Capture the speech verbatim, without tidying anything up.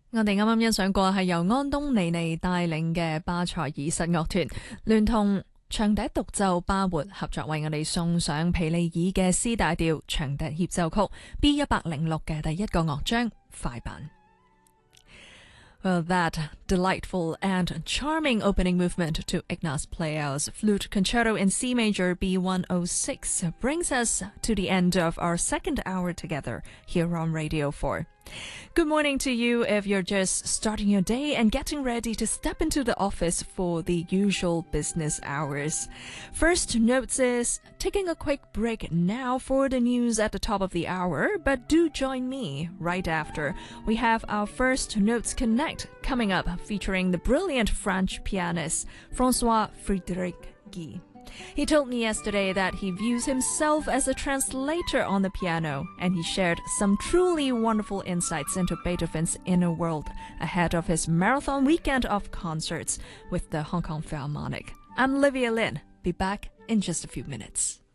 我哋啱啱欣賞過係由安東尼尼帶領嘅巴塞爾室樂團，聯同長笛獨奏巴活合作為我哋送上皮利爾嘅 C 大調長笛協奏曲 B 一百零六嘅第一個樂章快板。Well, that delightful and charming opening movement to Ignaz Pleyel's Flute Concerto in C Major B one oh six brings us to the end of our second hour together here on Radio four. Good morning to you if you're just starting your day and getting ready to step into the office for the usual business hours. First notes is taking a quick break now for the news at the top of the hour, but do join me right after. We have our First Notes Connect coming up, featuring the brilliant French pianist François Frédéric Guy. He told me yesterday that he views himself as a translator on the piano, and he shared some truly wonderful insights into Beethoven's inner world ahead of his marathon weekend of concerts with the Hong Kong Philharmonic. I'm Olivia Lin. Be back in just a few minutes.